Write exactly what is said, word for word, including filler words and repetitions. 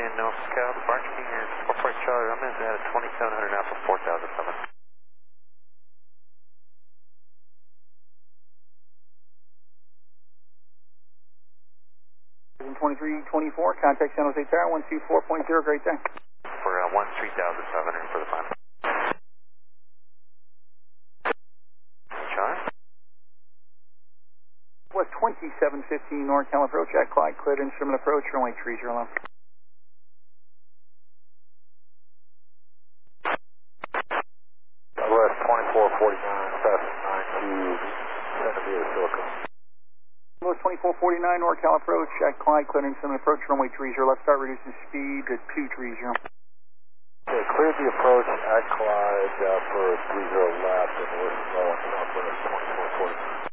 in North Scout, Barge King and four four Charlie, I'm in at twenty-seven hundred now for four thousand seven. twenty-three twenty-four, contact San Jose Tower, one two four point zero, great day. For uh, one three thousand seven hundred for the final. Charlie? Was twenty-seven fifteen NorCal approach at Clyde, cleared instrument approach, runway three zero left. West twenty-four forty-nine, fast nine two, Santa Vita Silicon. Was twenty-four forty-nine NorCal approach at Clyde, cleared instrument approach, runway three zero left, start reducing speed to two three zero. Okay, cleared the approach at Clyde uh, for three zero left, and we're slow on Southwest twenty-four forty-nine.